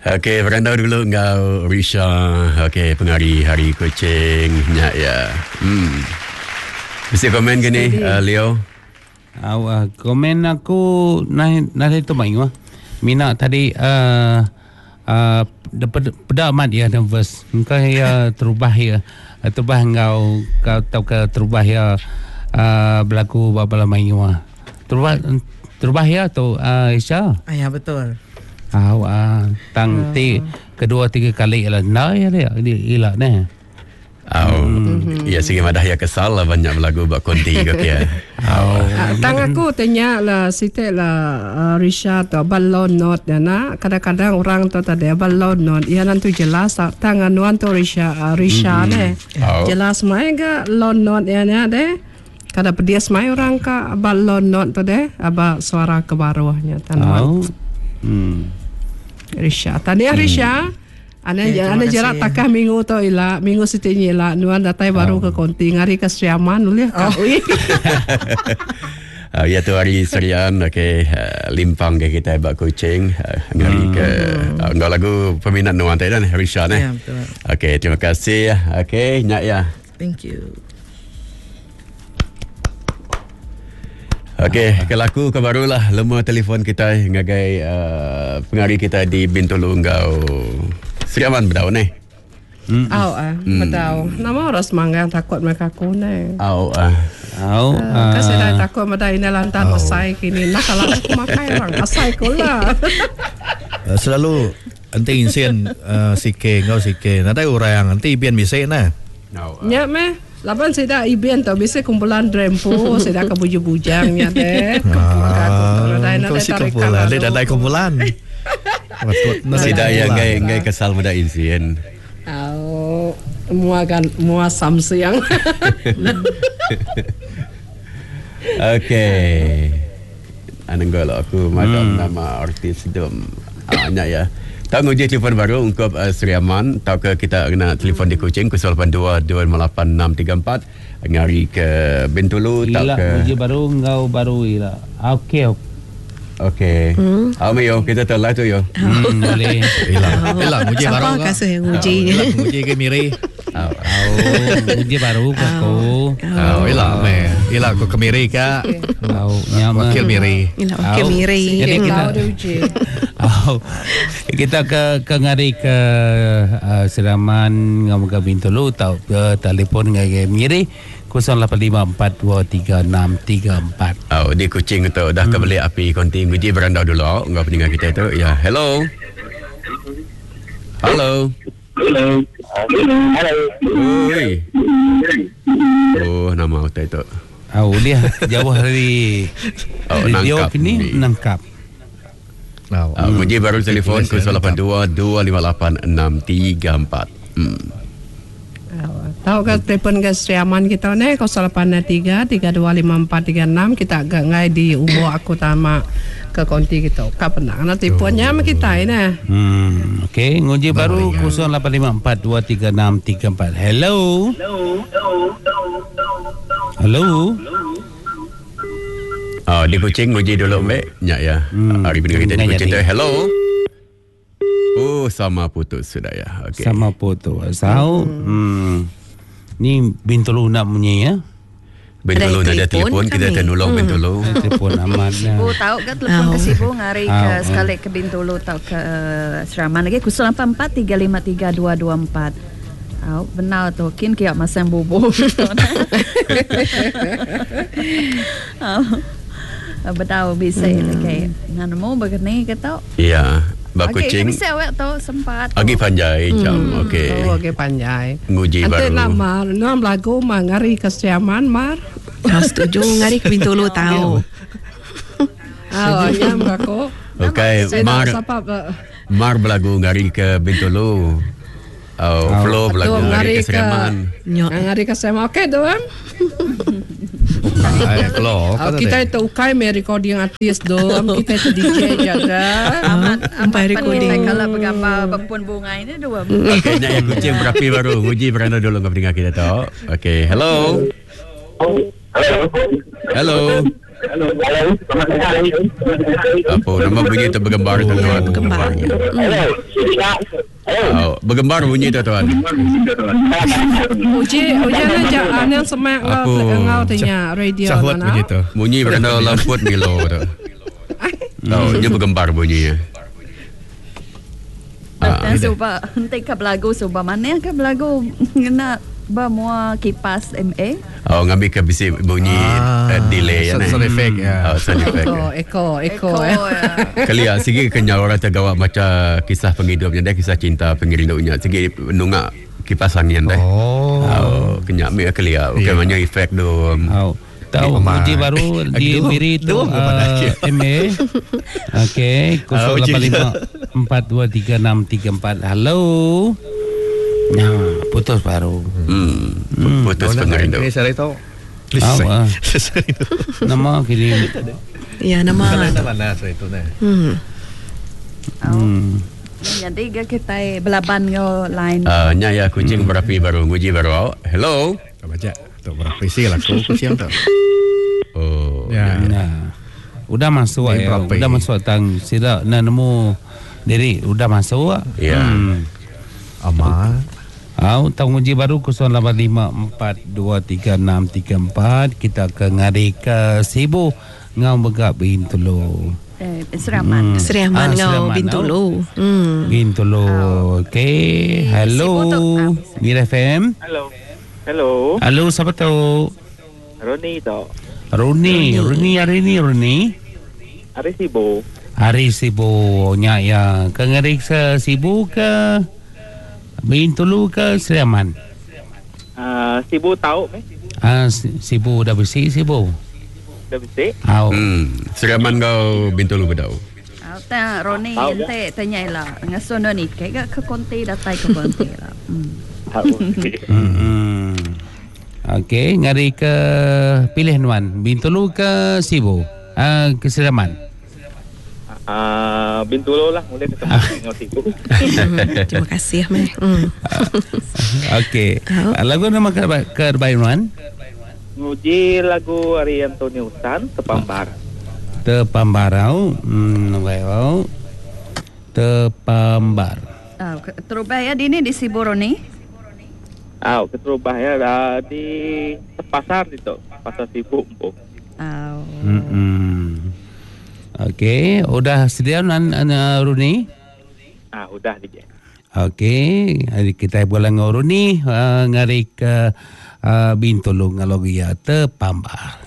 Okey, berandau dulu engkau Risha. Okey, pengari Hari Kucing. Ya. Mesti komen ke ni, Leo? Komen aku nah itu main Mina tadi pada amat ya nervous. Engkau ya terubah ya. Terubah engkau tahu ke terubah ya berlaku bapa main terubah ya tu Isha. Ya betul. Tang kedua tiga kali lah ya dia nah. Ya sige madah ya kesal lah banyak lagu bak konti ke ya. Tang aku tanya lah site lah Risha atau balon note na kadang-kadang orang tu tadi balon note ya nanti jelas tang anuan tu Risha ne jelas mai ga lon note ya deh kada pedias mai orang ka balon note tu deh aba suara ke bawahnya tanah. Risha tadi Risha Ana jarak takah minggu tu ila minggu sitinya ila nuan datai baru ke konti ngari ke Sriaman boleh ya tu hari Serian limpang ke kita bak kucing ngari ke enggak lagu peminat nuan tadi dan Risha Ya betul. Okey, terima kasih. Okey, nyak ya. Thank you. Okey, kelaku ke barulah lemah telefon kita ngagai pengari kita di Bintulu Enggau. Sriaman bedau ni. Bedau. Nama orang semanggang takut mereka aku ni. Kasi dah takut mereka ini lantan asai kini. Nak kalau aku makai orang asai kula. Selalu anti insien sike ngau sike. Nanti orang anti bian misek na. Ya meh. Laban saya dah iben tau biasa kumpulan drempo saya dah kebuju-bujangnya deh. Kau si kumpulan, dia dah kumpulan. Sida yang ngai kesal muda insien. Mua samsiang. Okey. Anenggol aku madam nama artis dom. Nya ya. Tahu nguji telefon baru untuk Sriaman. Tahu ke kita kena telefon di Kuching 082-258-634 ngari ke Bintulu. Tahu ke nguji baru engkau baru ila. Okey. Yo kita telah tu yo. Boleh. Hilang nguji baru. Siapa kasih yang nguji? Nguji ke Miri. Nguji baru aku. Hilang aku ke Miri kak. Wakil Miri. Wakil Miri. Jadi kita ke ngari ke Siraman ngam ke Bintulu tahu ke telefon ngai Miri 0854236344. Di Kuching tu dah kebeli api konti nguji berandau dulu ngau pendengar kita tu. Ya, hello. Oi. Nama hotel tu. Dia jauh dari Nangkap ni nangkap. Nguji baru telefon 082-258-634. Tahu ke telefon ke Sriaman kita ni 083-325436 kita agak ngai di umur aku tama ke konti kita. Kak pernah nak telefonnya sama kita ni. Okey, nguji baru 0854236344. Hello. Di Kuching nguji dulu mbak. Ya. Hari pendengar kita di Kuching tu. Hello. Sama putus sudah ya. Okay. Sama putus. Tahu. Ni Bintulu nak punya ya. Bintulu ada telefon kita tolong Bintulu. Telefon amat. Sibu tahu ke telefon ke Sibu ngari ke sekali ke Bintulu tahu ke Sriaman lagi 0843532224. Benar tu kin kiak masam bubu. Betul bisa lagi. Nanamu begini ke tau? Ya. Kucing. Bisa awak tahu sempat. Agi panjai jam. Okey. Agi panjai. Nguji baru. Ante nama lagu ngari ke Sriaman Mar. Setuju ngari ke Bintulu tahu. Ya aku. Okey. Mar belagu ngari ke Bintulu. Flo belagu ngari ke Sriaman. Ngari ke Sriaman. Okey doang. Kita itu ukai recording artis dom, kita itu DJ jaga. Amat recording. Kalau bergambar berpun bunga ini dua. Okey, nak yang Kuching berapi baru. Nguji beranda dulu kau dengar kita tahu. Okey, hello. Apa nama bunyi tu bergembar tu tuan? Kembarnya. Bergembar bunyi tu tuan. Uji aja aneh semak Aku ngau tanya radio Cahwat mana. bunyi tu. Bunyi berkena lamput Milo tu. Tahu dia bergembar bunyinya. Dan suba henti ke belagu suba mana ke belagu kena bamua kipas MA. Ngambil ke bisi bunyi delay ya. Sound effect ya. Sound effect. Eko. Kali sikit kenya orang tergawak baca kisah penghidupnya dia kisah cinta pengirindunya. Sikit nungak kipas angin deh. Kenya ambil kali bukan banyak efek tu. Tahu uji baru di Miri tu MA. Okey, 085-423-634. Halo. Putus baru. Putus pengirindu. Ini saya tahu. Nama kini. Ya, nama. Mana saya itu nih. Jadi kita belaban yo line. Nya ya kucing berapi baru nguji baru. Hello. Baca tu berapa isi lah kucing tu. Ya. Nah. Udah masuk Ni ya. berapa Udah ini? masuk tang sila na nemu diri udah masuk. Ya. Amal. Tang uji baru 085-423-634. Kita ke ngari ke Sibu ngau begak Bintulu. Seraman. Seriaman Seriaman, ngau Bintulu. Bintulu. Okey. Hello. Sibu tu. Mir FM. Hello, Halo, siapa tu? Roni to. Runi hari ni Runi. Ari Sibo. Hari Sibu nya ya. Ke ngari ke Sibu ke Bintulu ke Seriaman? Sibo tahu me? Sibu dah bersih Sibu. Dah bisik. Seriaman kau Bintulu bedau. Ta Roni ente tanya lah ngasono ni kayak ke konti datai ke konti lah. Okey, ngari ke pilih nuan Bintulu ke Sibu? Ke Seriaman. Bintulu lah mulai ketemu dengan Sibo. Terima kasih meh. Okey. Lagu nama ke nuan? Nguji lagu Ari Antonio Usan Tepambar. Tepambarau. Wow. Tepambar. Terubah ya di ni di Sibu Roni. Keterubah ya di pasar itu, pasar Sibo. Okey, udah sedia Runi? Udah DJ. Okey, hari kita boleh ngau Runi ngari ke Bintulu ngalogia Tepambar.